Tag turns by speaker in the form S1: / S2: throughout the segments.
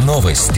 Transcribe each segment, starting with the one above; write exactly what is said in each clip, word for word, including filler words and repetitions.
S1: Новости.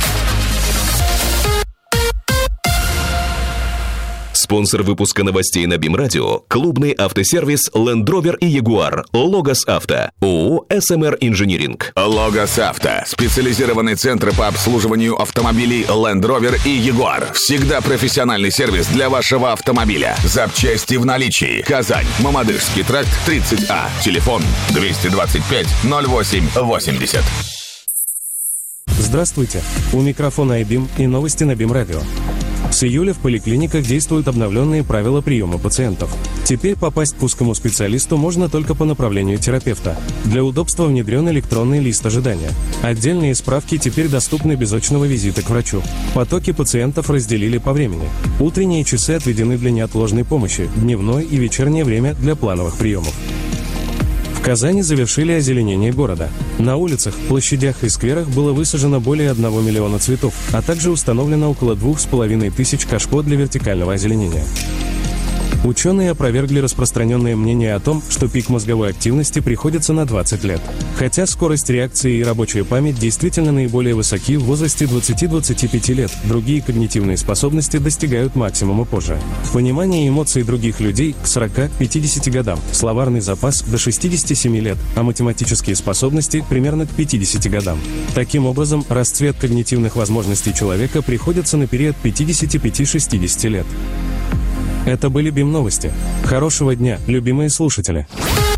S1: Спонсор выпуска новостей на БИМ-радио – клубный автосервис Land Rover и Jaguar. Логос Авто. ООО эс эм эр Инжиниринг.
S2: Логос Авто. Специализированный центр по обслуживанию автомобилей Land Rover и Jaguar. Всегда профессиональный сервис для вашего автомобиля. Запчасти в наличии. Казань. Мамадышский тракт, тридцать А. Телефон двести двадцать пять ноль восемь восемьдесят.
S3: Здравствуйте. У микрофона iBIM и новости на БИМ-радио. С июля в поликлиниках действуют обновленные правила приема пациентов. Теперь попасть к узкому специалисту можно только по направлению терапевта. Для удобства внедрен электронный лист ожидания. Отдельные справки теперь доступны без очного визита к врачу. Потоки пациентов разделили по времени. Утренние часы отведены для неотложной помощи, дневное и вечернее время для плановых приемов. В Казани завершили озеленение города. На улицах, площадях и скверах было высажено более одного миллиона цветов, а также установлено около двух с половиной тысяч кашпо для вертикального озеленения. Ученые опровергли распространенное мнение о том, что пик мозговой активности приходится на двадцать лет. Хотя скорость реакции и рабочая память действительно наиболее высоки в возрасте двадцати-двадцати пяти лет, другие когнитивные способности достигают максимума позже. Понимание эмоций других людей к сорока-пятидесяти годам, словарный запас до шестидесяти семи лет, а математические способности примерно к пятидесяти годам. Таким образом, расцвет когнитивных возможностей человека приходится на период пятидесяти пяти-шестидесяти лет. Это были БИМ-новости. Хорошего дня, любимые слушатели!